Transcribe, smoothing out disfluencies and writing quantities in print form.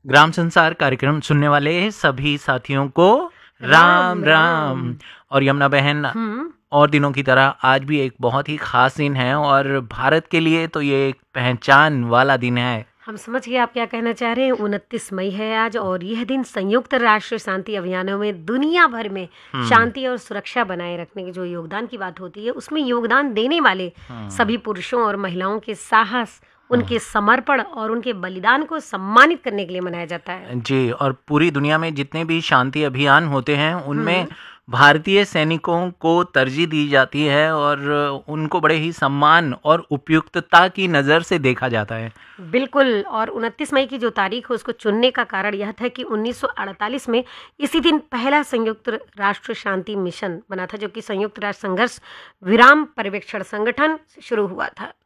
ग्राम संसार कार्यक्रम सुनने वाले सभी साथियों को राम राम। और यमुना बहन, और दिनों की तरह आज भी एक बहुत ही खास दिन है और भारत के लिए तो ये एक पहचान वाला दिन है। हम समझ गए आप क्या कहना चाह रहे हैं। 29 मई है आज और यह दिन संयुक्त राष्ट्र शांति अभियानों में दुनिया भर में शांति और सुरक्षा बनाए रखने की जो योगदान की बात होती है, उसमें योगदान देने वाले सभी पुरुषों और महिलाओं के साहस, उनके समर्पण और उनके बलिदान को सम्मानित करने के लिए मनाया जाता है जी। और पूरी दुनिया में जितने भी शांति अभियान होते हैं उनमें भारतीय सैनिकों को तरजीह दी जाती है और उनको बड़े ही सम्मान और उपयुक्तता की नज़र से देखा जाता है। बिल्कुल। और 29 मई की जो तारीख है उसको चुनने का कारण यह था कि 1948 में इसी दिन पहला संयुक्त राष्ट्र शांति मिशन बना था, जो कि संयुक्त राष्ट्र संघर्ष विराम पर्यवेक्षण संगठन से शुरू हुआ था।